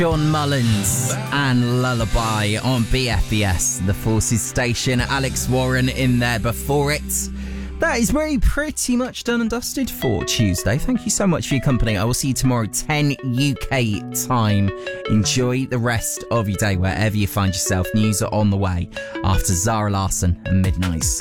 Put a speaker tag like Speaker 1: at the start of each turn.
Speaker 1: John Mullins and Lullaby on BFBS, the Forces station. Alex Warren in there before it. That is pretty much done and dusted for Tuesday. Thank you so much for your company. I will see you tomorrow, 10 UK time. Enjoy the rest of your day wherever you find yourself. News are on the way after Zara Larsson and Midnight Sun.